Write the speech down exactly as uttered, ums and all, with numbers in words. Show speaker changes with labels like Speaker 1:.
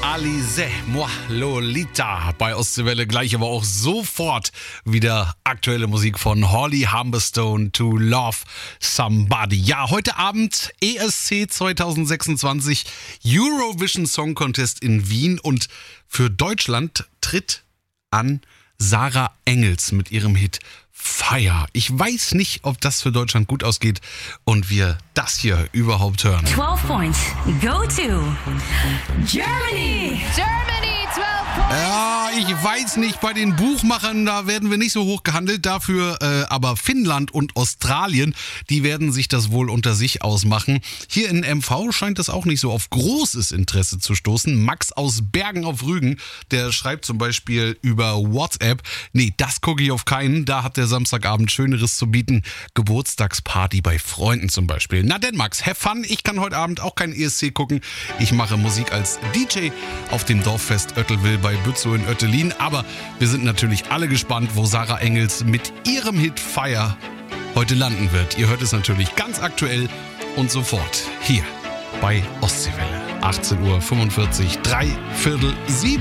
Speaker 1: Alizé, moi, Lolita bei Ostseewelle. Gleich aber auch sofort wieder aktuelle Musik von Holly Humberstone, To Love Somebody. Ja, heute Abend E S C zwanzig sechsundzwanzig, Eurovision Song Contest in Wien, und für Deutschland tritt an Sarah Engels mit ihrem Hit Fire. Ich weiß nicht, ob das für Deutschland gut ausgeht und wir das hier überhaupt hören.
Speaker 2: twelve points go to Germany.
Speaker 3: Germany, twelve points.
Speaker 1: Ja, ich weiß nicht, bei den Buchmachern, da werden wir nicht so hoch gehandelt. Dafür äh, aber Finnland und Australien, die werden sich das wohl unter sich ausmachen. Hier in M V scheint das auch nicht so auf großes Interesse zu stoßen. Max aus Bergen auf Rügen, der schreibt zum Beispiel über WhatsApp: Nee, das gucke ich auf keinen. Da hat der Samstagabend Schöneres zu bieten. Geburtstagsparty bei Freunden zum Beispiel. Na denn, Max, have fun. Ich kann heute Abend auch kein E S C gucken. Ich mache Musik als D J auf dem Dorffest Oettelwil bei Bützow in Oettelin. Aber wir sind natürlich alle gespannt, wo Sarah Engels mit ihrem Hit Fire heute landen wird. Ihr hört es natürlich ganz aktuell und sofort hier bei Ostseewelle. achtzehn Uhr fünfundvierzig, drei Viertel sieben.